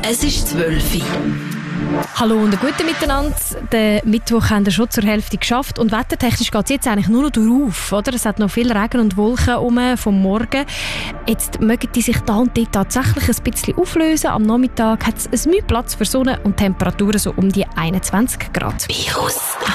Es ist 12 Uhr. Hallo und einen guten Miteinander. Den Mittwoch haben wir schon zur Hälfte geschafft und wettertechnisch geht es jetzt eigentlich nur noch drauf, oder? Es hat noch viel Regen und Wolken vom Morgen. Jetzt mögen die sich da und dort tatsächlich ein bisschen auflösen. Am Nachmittag hat es ein Mühe Platz für Sonne und Temperaturen so um die 21 Grad. Virus.